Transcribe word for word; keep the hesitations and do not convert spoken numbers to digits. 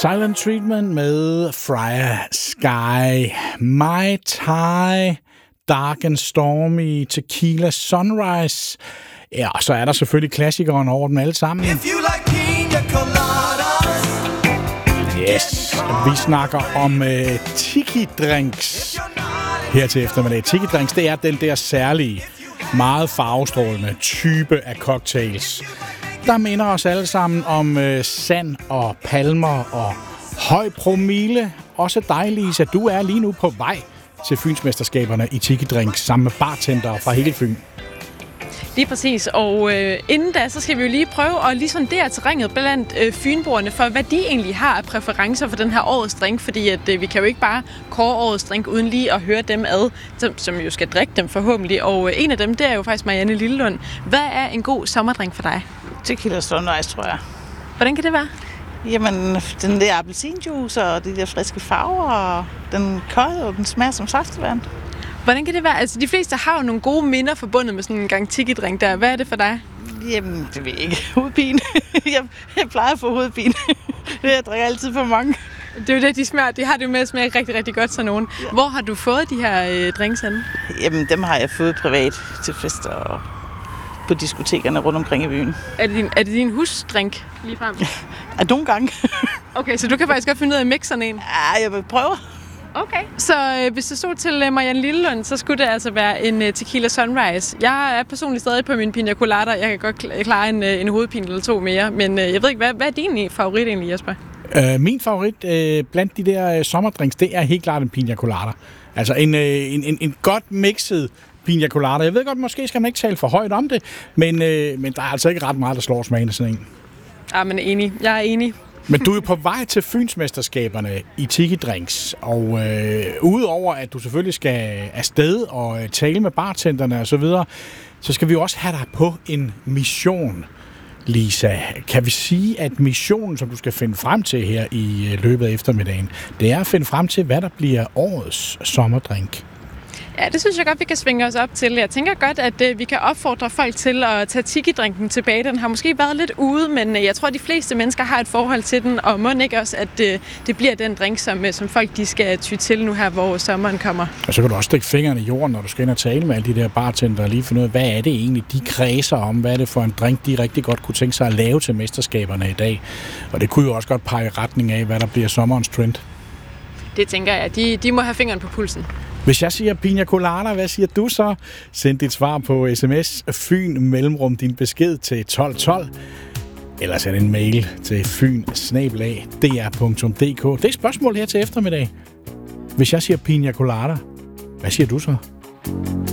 Silent Treatment med Freya Sky, Mai Tai, Dark and Stormy, Tequila Sunrise. Ja, og så er der selvfølgelig klassikeren over dem alle sammen. If you like pina coladas. Yes, vi snakker om uh, tiki-drinks her til eftermiddag. Tiki-drinks, det er den der særlige, meget farvestrålende type af cocktails, der minder os alle sammen om øh, sand og palmer og høj promille. Også dig, Lisa. Du er lige nu på vej til Fynsmesterskaberne i Tiki-drinks sammen med bartendere fra hele Fyn. Lige præcis, og øh, inden da, så skal vi jo lige prøve at lige sondere terrænet blandt øh, fynboerne for, hvad de egentlig har af præferencer for den her årets drink, fordi at, øh, vi kan jo ikke bare kåre årets drink uden lige at høre dem ad, som, som jo skal drikke dem forhåbentlig, og øh, en af dem, det er jo faktisk Marianne Lillelund. Hvad er en god sommerdrink for dig? Tequila Sunrise, tror jeg. Hvordan kan det være? Jamen, den der appelsinjuice og de der friske farver, og den kolde, og den smager som saftevand. Hvordan kan det være? Altså, de fleste har jo nogle gode minder forbundet med sådan en gang tiki-drink der. Hvad er det for dig? Jamen, det ved jeg ikke. Hovedpine. jeg, jeg plejer at få hovedpine. Jeg drikker altid for mange. Det er jo det, de smager. De har det jo med at smage rigtig, rigtig godt sådan nogen. Ja. Hvor har du fået de her øh, drinks henne? Jamen, dem har jeg fået privat til fester og på diskotekerne rundt omkring i byen. Er det din, er det din husdrink lige frem? Ja, nogle gange. Okay, så du kan faktisk godt finde ud af at mixe sådan en? Ja, jeg vil prøve. Okay. Så øh, hvis det stod til øh, Marianne Lillelund, så skulle det altså være en øh, Tequila Sunrise. Jeg er personligt stadig på min pina colada. Jeg kan godt kl- klare en, øh, en hovedpine eller to mere. Men øh, jeg ved ikke, hvad, hvad er din favorit egentlig, Jesper? Øh, min favorit øh, blandt de der øh, sommerdrinks, det er helt klart en pina colada. Altså en, øh, en, en, en godt mixet pina colada. Jeg ved godt, måske skal man ikke tale for højt om det, men, øh, men der er altså ikke ret meget, der slår smagen af sådan en. Ja, men enig. Jeg er enig. Men du er på vej til Fynsmesterskaberne i Tiki-drinks, og øh, udover at du selvfølgelig skal afsted og øh, tale med bartenderne og så videre, så skal vi jo også have dig på en mission, Lisa. Kan vi sige, at missionen, som du skal finde frem til her i øh, løbet af eftermiddagen, det er at finde frem til, hvad der bliver årets sommerdrink? Ja, det synes jeg godt, vi kan svinge os op til. Jeg tænker godt, at øh, vi kan opfordre folk til at tage tiki-drinken tilbage. Den har måske været lidt ude, men øh, jeg tror, at de fleste mennesker har et forhold til den, og må ikke også, at øh, det bliver den drink, som, øh, som folk de skal ty til nu her, hvor sommeren kommer. Og så kan du også stikke fingrene i jorden, når du skal ind og tale med alle de der bartender og lige finde ud af, hvad er det egentlig, de kredser om? Hvad er det for en drink, de rigtig godt kunne tænke sig at lave til mesterskaberne i dag? Og det kunne jo også godt pege i retning af, hvad der bliver sommerens trend. Det tænker jeg. De, de må have fingeren på pulsen. Hvis jeg siger pina colada, hvad siger du så? Send dit svar på sms Fyn mellemrum din besked til tolv tolv. Eller send en mail til fyn snabel-a d r punktum d k. Det er et spørgsmål her til eftermiddag. Hvis jeg siger pina colada, hvad siger du så?